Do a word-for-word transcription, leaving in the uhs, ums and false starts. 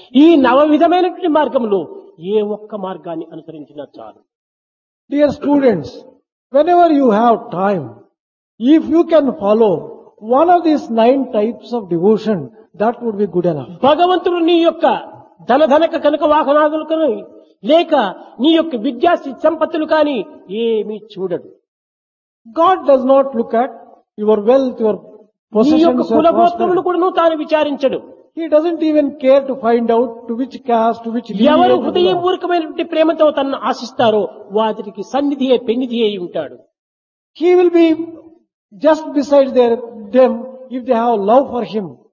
ఈ నవ విధమైనటువంటి మార్గంలో ఏ ఒక్క మార్గాన్ని అనుసరించినా చాలు. Dear students, whenever you have time, if you can follow one of these nine types of devotion, that would be good enough. భగవంతుడు నీ యొక్క ధనధనక కనుక వాహనాదులు కానీ లేక నీ యొక్క విద్యా సంపత్తులు కానీ ఏమీ చూడడు. God does not look at your wealth, your నీ యొక్క possessions, your కులగోత్రములు prosperity. కూడా తాను విచారించడు. He doesn't even care to find out to which caste, to which ఎవరు lineage you belong. హృదయపూర్వకమైనటువంటి ప్రేమతో తనను ఆశిస్తారో వాటికి సన్నిధియే పెన్నిధి అయి ఉంటాడు. He will be just beside their, them if they have love for him.